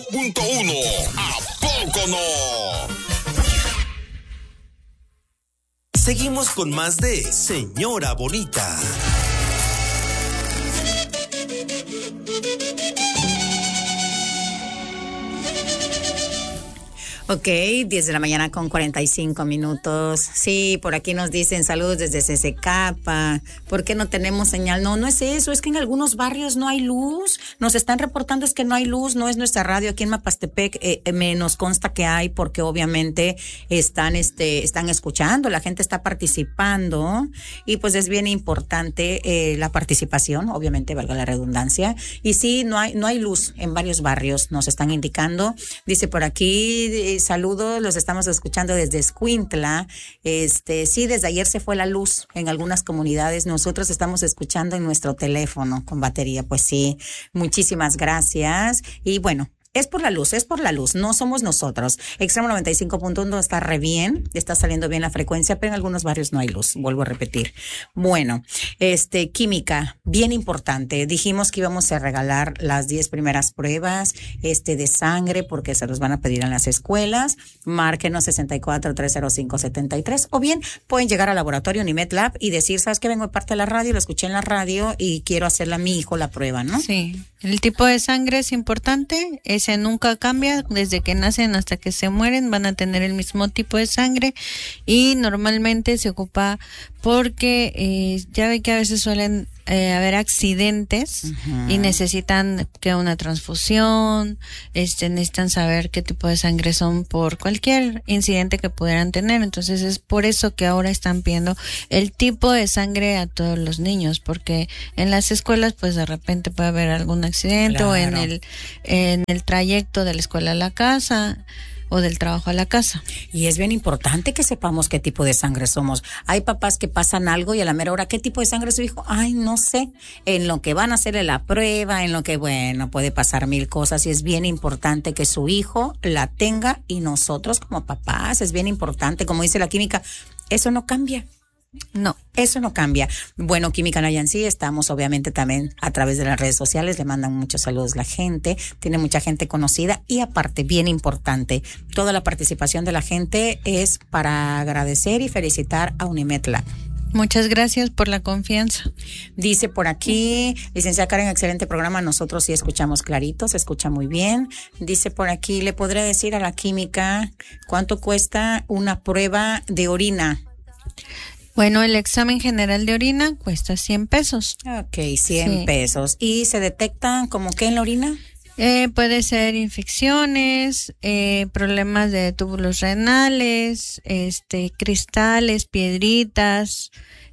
.1. ¿A poco no? Seguimos con más de Señora Bonita. Ok, 10 de la mañana con 45 minutos. Sí, por aquí nos dicen saludos desde CCCAPA. ¿Por qué no tenemos señal? No, no es eso, es que en algunos barrios no hay luz. Nos están reportando es que no hay luz, no es nuestra radio. Aquí en Mapastepec nos consta que hay porque obviamente están escuchando, la gente está participando y pues es bien importante la participación, obviamente valga la redundancia. Y sí, no hay luz en varios barrios, nos están indicando. Dice por aquí, saludos, los estamos escuchando desde Escuintla. Sí, desde ayer se fue la luz en algunas comunidades. Nosotros estamos escuchando en nuestro teléfono con batería. Pues sí, muchísimas gracias. Y bueno, es por la luz, no somos nosotros. Extremo 95.1 está re bien, está saliendo bien la frecuencia, pero en algunos barrios no hay luz, vuelvo a repetir. Bueno, química, bien importante. Dijimos que íbamos a regalar las 10 primeras pruebas, de sangre, porque se los van a pedir en las escuelas. Márquenos 64-305-73, o bien pueden llegar al laboratorio Unimed Lab y decir, ¿sabes qué? Vengo de parte de la radio, lo escuché en la radio y quiero hacerle a mi hijo la prueba, ¿no? Sí, el tipo de sangre es importante, ese nunca cambia, desde que nacen hasta que se mueren van a tener el mismo tipo de sangre y normalmente se ocupa porque ya ve que a veces suelen haber accidentes y necesitan que una transfusión, necesitan saber qué tipo de sangre son por cualquier incidente que pudieran tener. Entonces es por eso que ahora están pidiendo el tipo de sangre a todos los niños, porque en las escuelas pues de repente puede haber algún accidente, claro, o en el trayecto de la escuela a la casa o del trabajo a la casa. Y es bien importante que sepamos qué tipo de sangre somos. Hay papás que pasan algo y a la mera hora, ¿qué tipo de sangre es su hijo? Ay, no sé. En lo que van a hacerle la prueba, en lo que, bueno, puede pasar mil cosas y es bien importante que su hijo la tenga y nosotros como papás, es bien importante, como dice la química, eso no cambia. No, eso no cambia. Bueno, Química Nayansi, estamos obviamente también a través de las redes sociales, le mandan muchos saludos la gente, tiene mucha gente conocida y aparte, bien importante, toda la participación de la gente es para agradecer y felicitar a Unimed Lab. Muchas gracias por la confianza. Dice por aquí, licenciada Karen, excelente programa, nosotros sí escuchamos clarito, se escucha muy bien. Dice por aquí, ¿le podré decir a la química cuánto cuesta una prueba de orina? Bueno, el examen general de orina cuesta 100 pesos. Ok, 100 pesos. ¿Y se detectan como qué en la orina? Puede ser infecciones, problemas de túbulos renales, cristales, piedritas,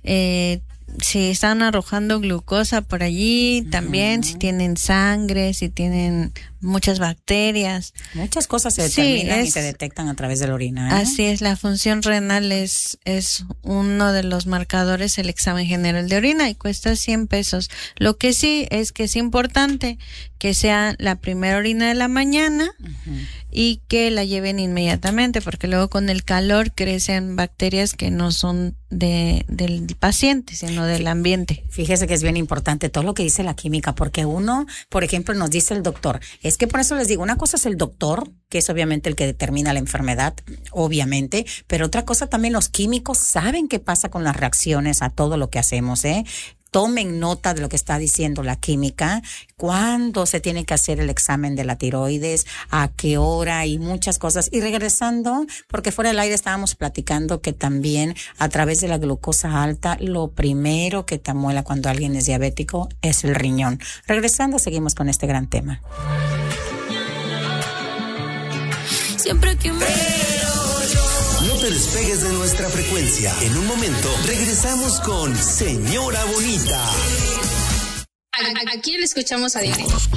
si están arrojando glucosa por allí, también si tienen sangre, si tienen muchas bacterias. Muchas cosas se determinan y se detectan a través de la orina, ¿eh? Así es, la función renal es uno de los marcadores, el examen general de orina, y cuesta 100 pesos. Lo que sí es que es importante que sea la primera orina de la mañana y que la lleven inmediatamente, porque luego con el calor crecen bacterias que no son del paciente, sino del ambiente. Fíjese que es bien importante todo lo que dice la química, porque uno, por ejemplo, nos dice el doctor, es que por eso les digo, una cosa es el doctor, que es obviamente el que determina la enfermedad, obviamente, pero otra cosa también los químicos saben qué pasa con las reacciones a todo lo que hacemos, ¿eh? Tomen nota de lo que está diciendo la química, cuándo se tiene que hacer el examen de la tiroides, a qué hora y muchas cosas. Y regresando, porque fuera del aire estábamos platicando que también a través de la glucosa alta, lo primero que te amuela cuando alguien es diabético es el riñón. Regresando, seguimos con este gran tema. Siempre que no te despegues de nuestra frecuencia. En un momento regresamos con Señora Bonita. Aquí le escuchamos a diario.